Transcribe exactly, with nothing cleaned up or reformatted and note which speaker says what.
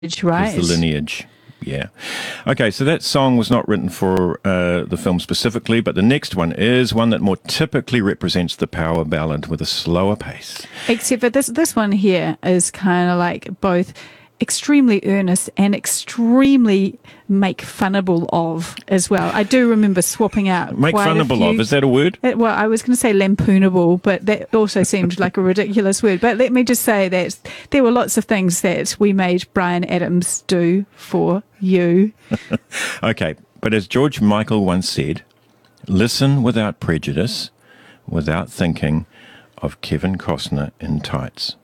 Speaker 1: right?
Speaker 2: Is the lineage. Yeah. Okay, so that song was not written for uh, the film specifically, but the next one is one that more typically represents the power ballad with a slower pace.
Speaker 1: Except for this, this one here is kind of like both extremely earnest and extremely make funnable of as well. I do remember swapping out
Speaker 2: Make
Speaker 1: quite
Speaker 2: funnable
Speaker 1: a few,
Speaker 2: of, is that a word?
Speaker 1: It, well, I was going to say lampoonable, but that also seemed like a ridiculous word. But let me just say that there were lots of things that we made Bryan Adams do for you.
Speaker 2: Okay, but as George Michael once said, listen without prejudice, without thinking of Kevin Costner in tights.